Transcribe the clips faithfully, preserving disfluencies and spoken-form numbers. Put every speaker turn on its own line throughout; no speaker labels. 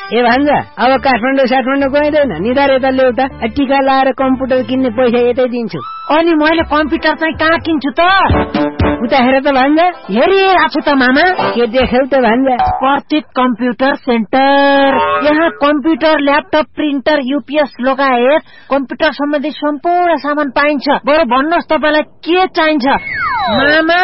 ए भान्जा अब काठमाडौँ साठमाडौँ गइँदैन निधार यता ल्याउता टिका लाएर कम्प्युटर किन्ने पैसा यतै दिन्छु।
अनि मैले कम्प्युटर चाहिँ कहाँ किन्छु त?
उता हेर त भान्जा।
हेरिरहेको छु त मामा।
के देख्यौ त भान्जा?
प्रतीक कम्प्युटर सेन्टर। यहाँ कम्प्युटर ल्यापटप प्रिन्टर युपिएस लगायत कम्प्युटर सम्बन्धी सम्पूर्ण सामान पाइन्छ। बरु भन्नुहोस् तपाईँलाई के चाहिन्छ मामा?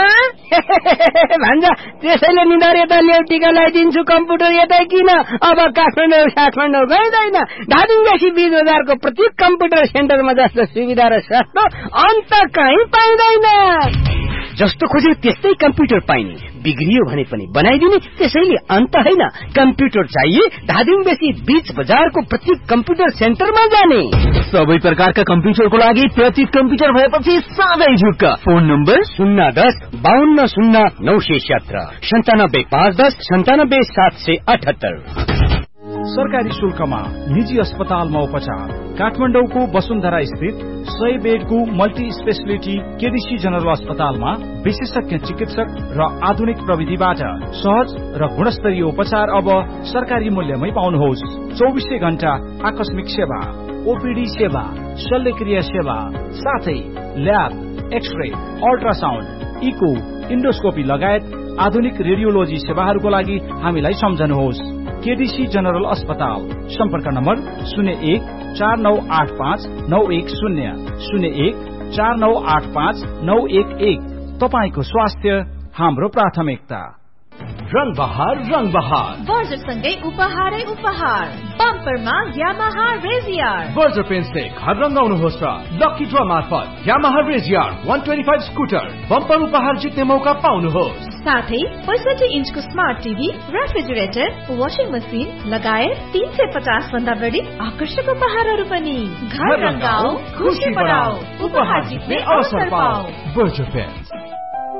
भान्जा त्यसैले निधार यता ल्याउ टिका लगाइदिन्छु कम्प्युटर यतै किन। अब काठमाडौँ साठमाडौँ गइँदैन। धादिङदेखि बीस बजारको प्रतीक कम्प्युटर सेन्टरमा जस्तो सुविधा र सस्तो अन्त कहीँ पाइँदैन। जस्तो खोज्यो त्यस्तै कम्प्युटर पाइने, बिग्रियो भने पनि बनाइदिने, त्यसैले अन्त होइन। कम्प्युटर चाहिए धादिङदेखि बीच बजारको प्रतीक कम्प्युटर सेन्टरमा जाने।
सबै प्रकारका कम्प्युटरको लागि प्रतीक कम्प्युटर भएपछि साधै झुक्क। फोन नम्बर
शून्य दस बाहन्न शून्य नौ सय सत्र सन्तानब्बे पाँच दस सन्तानब्बे सात सय अठहत्तर।
सरकारी शुल्कमा निजी अस्पतालमा उपचार। काठमाडौँको वसुन्धरा स्थित सय बेडको मल्टी स्पेशलिटी केडिसी जनरल अस्पतालमा विशेषज्ञ चिकित्सक र आधुनिक प्रविधिबाट सहज र गुणस्तरीय उपचार अब सरकारी मूल्यमै पाउनुहोस्। चौबिसै घण्टा आकस्मिक सेवा, ओपीडी सेवा, शल्यक्रिया सेवा, साथै lab, x-ray, ultrasound, eco, endoscopy लगायत आधुनिक रेडियोलोजी सेवाहरूको लागि हामीलाई सम्झनुहोस्। केडिसी जनरल अस्पताल। सम्पर्क नम्बर शून्य एक चार नौ आठ पाँच नौ एक शून्य शून्य एक चार नौ आठ पाँच नौ एक एक। तपाईको स्वास्थ्य हाम्रो प्राथमिकता।
रंग बहार रंग बहार
बर्जरसँगै उपहारै उपहार। बम्परमा यामाहा रेजियर।
बर्जर पेन्टले घर रंगाउनुहोस् र लकी ड्र मार्फत यामाहा रेजियर एक सय पच्चीस स्कुटर बम्पर उपहार जित्ने मौका पाउनुहोस्।
साथै पैंसठी इन्चको smart TV, refrigerator, washing machine लगायत तीन सय पचास भन्दा बढी आकर्षक उपहारहरू पनि। घर रंगाऊ, खुशी बढाऊ, उपहार जित्ने अवसर पाऊ।
Berger pant.